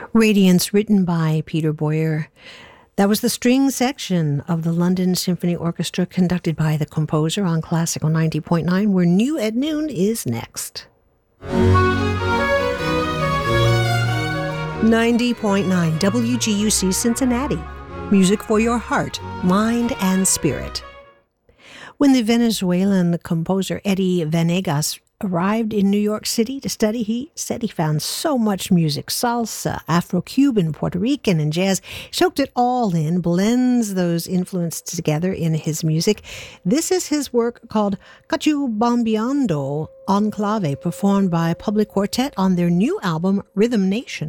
Radiance, written by Peter Boyer. That was the string section of the London Symphony Orchestra, conducted by the composer on Classical 90.9, where New at Noon is next. 90.9 WGUC Cincinnati. Music for your heart, mind, and spirit. When the Venezuelan composer Eddie Venegas arrived in New York City to study, he said he found so much music, salsa, Afro-Cuban, Puerto Rican, and jazz, soaked it all in, blends those influences together in his music. This is his work called Cachubambiando Enclave, performed by Public Quartet on their new album, Rhythm Nation.